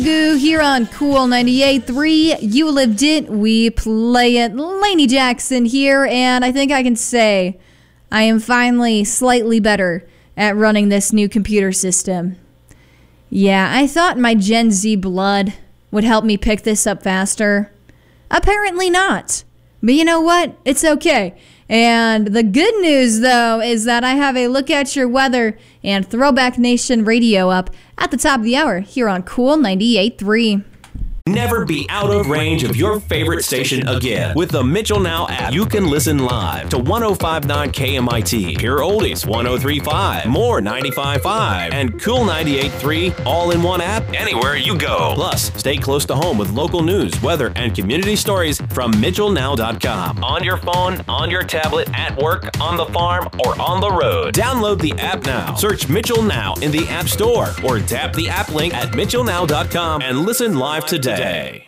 Goo here on Cool 98.3. You lived it, we play it. Lainey Jackson here, and I think I can say I am finally slightly better at running this new computer system. Yeah, I thought my Gen Z blood would help me pick this up faster. Apparently not. But you know what? It's okay. And the good news, though, is that I have a look at your weather and Throwback Nation radio up at the top of the hour here on Cool 98.3. Never be out of range of your favorite station again. With the Mitchell Now app, you can listen live to 105.9 KMIT, Pure Oldies 103.5, More 95.5, and Cool 98.3 all in one app anywhere you go. Plus, stay close to home with local news, weather, and community stories from MitchellNow.com. On your phone, on your tablet, at work, on the farm, or on the road. Download the app now. Search Mitchell Now in the App Store or tap the app link at MitchellNow.com and listen live today.